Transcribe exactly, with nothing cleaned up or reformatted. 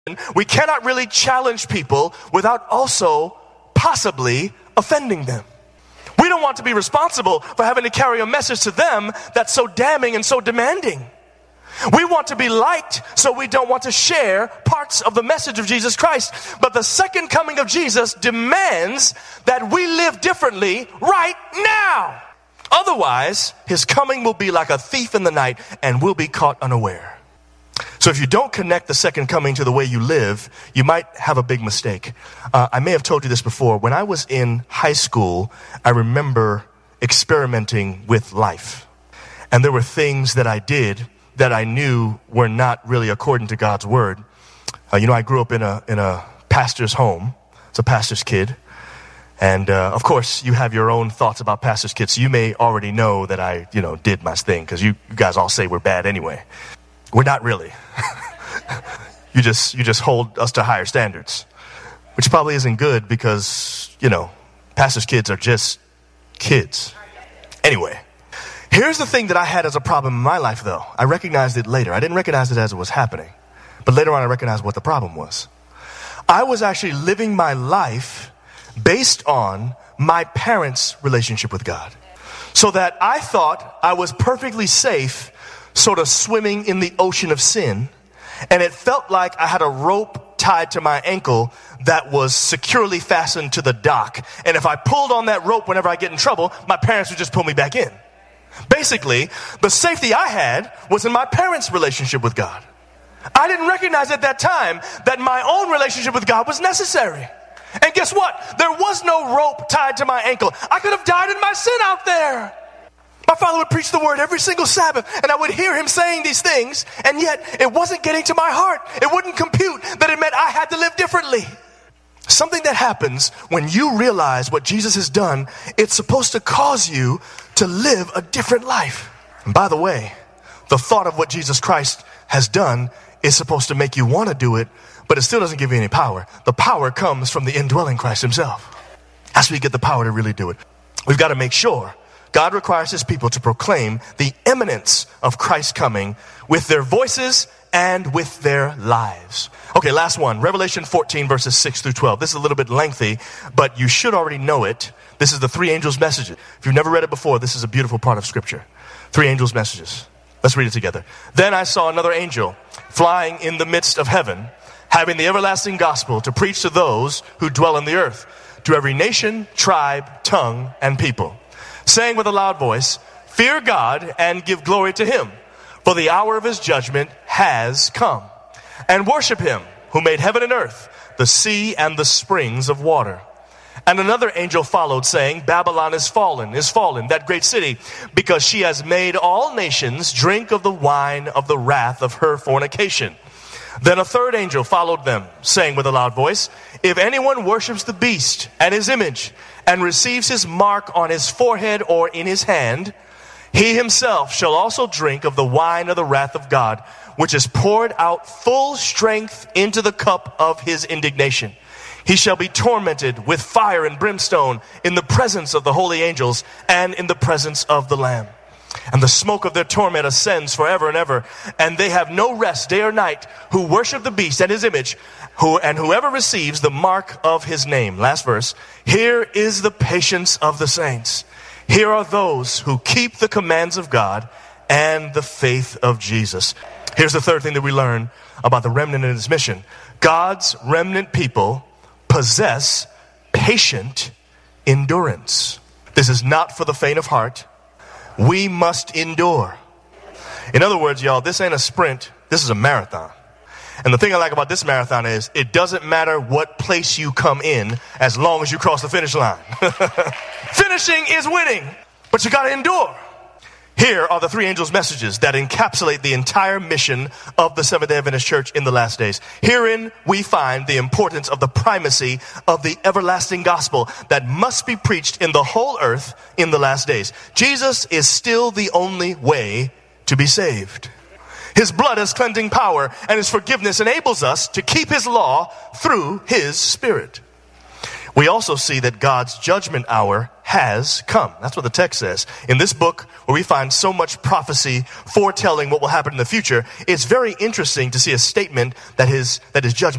We cannot really challenge people without also possibly offending them. We don't want to be responsible for having to carry a message to them that's so damning and so demanding. We want to be liked, so we don't want to share parts of the message of Jesus Christ. But the second coming of Jesus demands that we live differently right now. Otherwise, his coming will be like a thief in the night and we'll be caught unaware. So if you don't connect the second coming to the way you live, you might have a big mistake. Uh, I may have told you this before. When I was in high school, I remember experimenting with life. And there were things that I did that I knew were not really according to God's word. Uh, you know, I grew up in a in a pastor's home. It's a pastor's kid. And uh, of course, you have your own thoughts about pastor's kids. So you may already know that I, you know, did my thing because you, you guys all say we're bad anyway. We're not really. you just you just hold us to higher standards, which probably isn't good because, you know, pastors' kids are just kids. Anyway, here's the thing that I had as a problem in my life, though. I recognized it later. I didn't recognize it as it was happening. But later on, I recognized what the problem was. I was actually living my life based on my parents' relationship with God. So that I thought I was perfectly safe sort of swimming in the ocean of sin, and it felt like I had a rope tied to my ankle that was securely fastened to the dock, and if I pulled on that rope whenever I get in trouble, my parents would just pull me back in. Basically, the safety I had was in my parents' relationship with God. I didn't recognize at that time that my own relationship with God was necessary. And guess what? There was no rope tied to my ankle. I could have died in my sin out there. My father would preach the word every single Sabbath, and I would hear him saying these things, and yet it wasn't getting to my heart. It wouldn't compute that it meant I had to live differently. Something that happens when you realize what Jesus has done, it's supposed to cause you to live a different life. And by the way, the thought of what Jesus Christ has done is supposed to make you want to do it, but it still doesn't give you any power. The power comes from the indwelling Christ himself. That's where you get the power to really do it. We've got to make sure God requires his people to proclaim the imminence of Christ's coming with their voices and with their lives. Okay, last one. Revelation fourteen, verses six through twelve. This is a little bit lengthy, but you should already know it. This is the three angels' messages. If you've never read it before, this is a beautiful part of Scripture. Three angels' messages. Let's read it together. Then I saw another angel flying in the midst of heaven, having the everlasting gospel to preach to those who dwell on the earth, to every nation, tribe, tongue, and people, saying with a loud voice, fear God and give glory to him, for the hour of his judgment has come. And worship him who made heaven and earth, the sea and the springs of water. And another angel followed, saying, Babylon is fallen, is fallen, that great city, because she has made all nations drink of the wine of the wrath of her fornication. Then a third angel followed them, saying with a loud voice, if anyone worships the beast and his image, and receives his mark on his forehead or in his hand, he himself shall also drink of the wine of the wrath of God, which is poured out full strength into the cup of his indignation. He shall be tormented with fire and brimstone in the presence of the holy angels and in the presence of the Lamb. And the smoke of their torment ascends forever and ever, and they have no rest day or night who worship the beast and his image, who and whoever receives the mark of his name. Last verse. Here is the patience of the saints. Here are those who keep the commands of God and the faith of Jesus. Here's the third thing that we learn about the remnant and his mission. God's remnant people possess patient endurance. This is not for the faint of heart. We must endure. In other words, y'all, this ain't a sprint. This is a marathon. And the thing I like about this marathon is it doesn't matter what place you come in as long as you cross the finish line. Finishing is winning, but you got to endure. Here are the three angels' messages that encapsulate the entire mission of the Seventh-day Adventist Church in the last days. Herein we find the importance of the primacy of the everlasting gospel that must be preached in the whole earth in the last days. Jesus is still the only way to be saved. His blood has cleansing power, and his forgiveness enables us to keep his law through his Spirit. We also see that God's judgment hour has come. That's what the text says. In this book, where we find so much prophecy foretelling what will happen in the future, it's very interesting to see a statement that his, that his judgment